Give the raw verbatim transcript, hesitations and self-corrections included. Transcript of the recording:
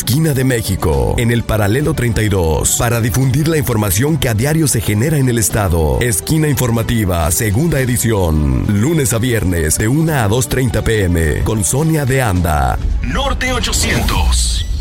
esquina de México, en el paralelo treinta y dos, para difundir la información que a diario se genera en el estado. Esquina Informativa, segunda edición, lunes a viernes de una a dos treinta pm, con Sonia de Anda. Norte ochocientos.